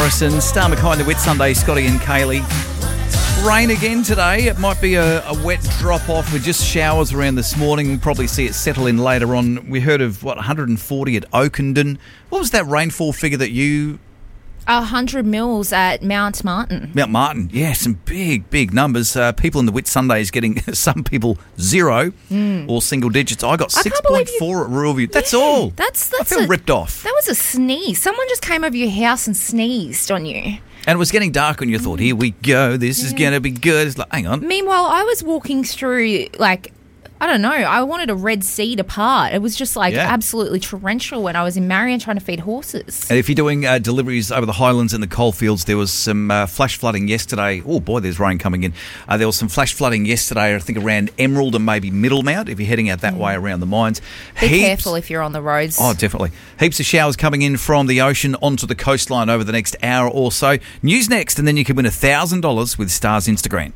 Harrison, Star McKay, the Whitsunday, Scotty and Kaylee. Rain again today. It might be a wet drop-off with just showers around this morning. Probably see it settle in later on. We heard of, 140 at Oakenden. What was that rainfall figure that you... 100 mils at Mount Martin. Mount Martin, yeah, some big numbers. People in the Whitsundays getting, some people 0 or single digits. I got 6.4 at Ruraview. That's all. That's I feel ripped off. That was a sneeze. Someone just came over your house and sneezed on you. And it was getting dark and you thought, here we go, this is going to be good. It's like, hang on. Meanwhile, I was walking through, I don't know, I wanted a Red Sea to part. It was just absolutely torrential when I was in Marion trying to feed horses. And if you're doing deliveries over the Highlands and the coalfields, there was some flash flooding yesterday. Oh boy, there's rain coming in. There was some flash flooding yesterday, I think around Emerald and maybe Middlemount, if you're heading out that way around the mines. Be careful if you're on the roads. Oh, definitely. Heaps of showers coming in from the ocean onto the coastline over the next hour or so. News next, and then you can win $1,000 with Star's Instagram.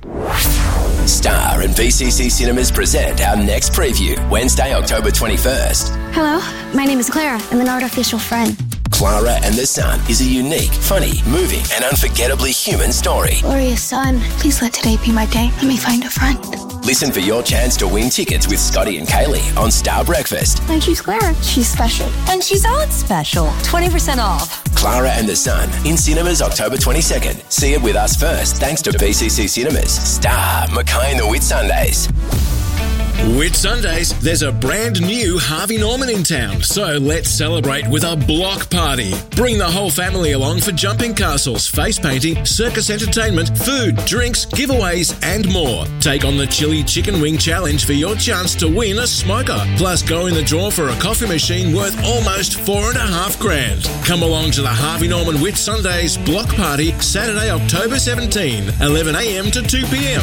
Star and VCC Cinemas present our next preview, Wednesday, October 21st. Hello, my name is Clara. I'm an artificial friend. Clara and the Sun is a unique, funny, moving and unforgettably human story. Glorious sun, please let today be my day. Let me find a friend. Listen for your chance to win tickets with Scotty and Kaylee on Star Breakfast. And she's Clara. She's special. And she's not special. 20% off. Clara and the Sun in cinemas October 22nd. See it with us first thanks to VCC Cinemas. Star, McKay and the Whitsundays. Whitsundays, there's a brand new Harvey Norman in town, so let's celebrate with a block party. Bring the whole family along for jumping castles, face painting, circus entertainment, food, drinks, giveaways and more. Take on the Chili Chicken Wing Challenge for your chance to win a smoker. Plus go in the draw for a coffee machine worth almost $4,500. Come along to the Harvey Norman Whitsundays block party Saturday, October 17, 11am to 2pm.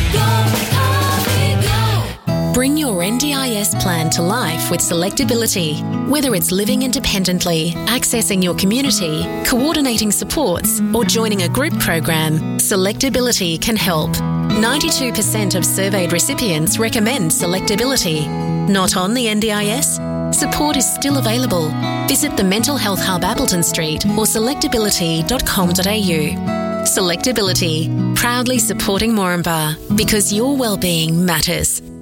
Bring your NDIS plan to life with Selectability. Whether it's living independently, accessing your community, coordinating supports, or joining a group program, Selectability can help. 92% of surveyed recipients recommend Selectability. Not on the NDIS? Support is still available. Visit the Mental Health Hub Appleton Street or selectability.com.au. Selectability, proudly supporting Moranbah because your well-being matters.